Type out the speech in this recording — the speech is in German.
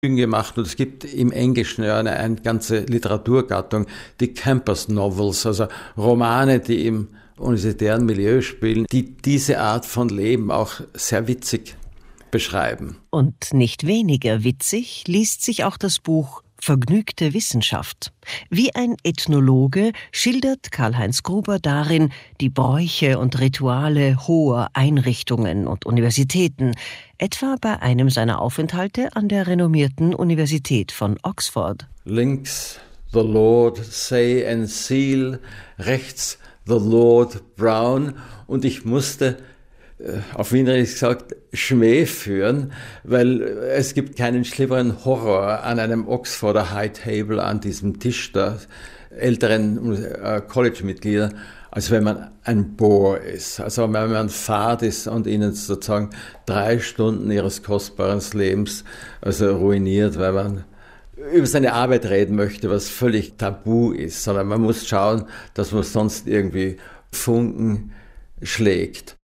gemacht und es gibt im Englischen ja eine ganze Literaturgattung, die Campus Novels, also Romane, die im universitären Milieu spielen, die diese Art von Leben auch sehr witzig beschreiben. Und nicht weniger witzig liest sich auch das Buch Vergnügte Wissenschaft. Wie ein Ethnologe schildert Karl-Heinz Gruber darin die Bräuche und Rituale hoher Einrichtungen und Universitäten, etwa bei einem seiner Aufenthalte an der renommierten Universität von Oxford. Links the Lord Say and Seal, rechts the Lord Brown, und ich musste auf Wienerisch gesagt, Schmäh führen, weil es gibt keinen schlimmeren Horror an einem Oxforder High Table, an diesem Tisch der älteren College-Mitglieder, als wenn man ein Bore ist. Also wenn man fad ist und ihnen sozusagen 3 Stunden ihres kostbaren Lebens also ruiniert, weil man über seine Arbeit reden möchte, was völlig tabu ist, sondern man muss schauen, dass man sonst irgendwie Funken schlägt.